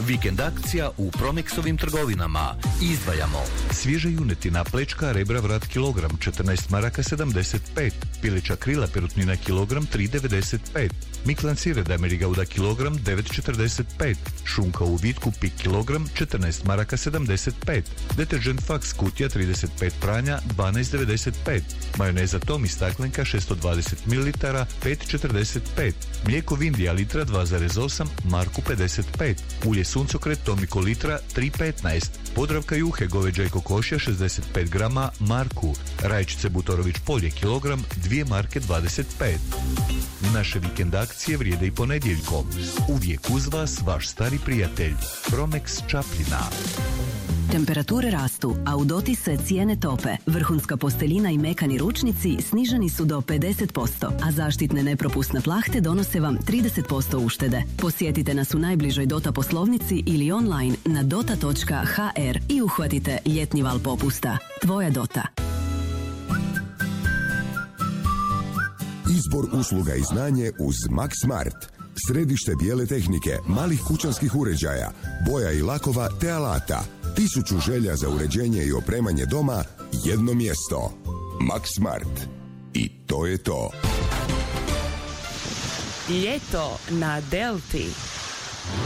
Vikend akcija u Promexovim trgovinama. Izdvajamo svježa junetina, plečka, rebra, vrat kilogram 14 maraka 75, pileća krila perutnina kilogram 3,95, miklan sireda Amerigauda kilogram 9,45, šunka u vitku pik kilogram 14 maraka 75, deterđent Fax kutija 35 pranja 12,95, majoneza Tomi staklenka 620 ml 5,45, mlijeko Vindija litra 2,8 marku 55, ulje suncokret Tomiko litra 3,15, Podravka juhe goveđa i kokošja 65 grama marku, rajčice Butorović polje kilogram 2 marke 25. Naše vikend akcije vrijede i ponedjeljkom. Uvijek uz vas vaš stari prijatelj Promex Čapljina. Temperature rastu, a u dotisku cijene tope. Vrhunska posteljina i mekani ručnici sniženi su do 50%, a zaštitne nepropusne plahte donose vam 30% uštede. Posjetite nas u najbližoj Dota poslovnici ili online na dota.hr i uhvatite ljetni val popusta. Tvoja Dota. Izbor usluga i znanje uz Max Smart. Središte bijele tehnike, malih kućanskih uređaja, boja i lakova te alata. 1000 želja za uređenje i opremanje doma, jedno mjesto. Max Smart. I to je to. Ljeto na Delti.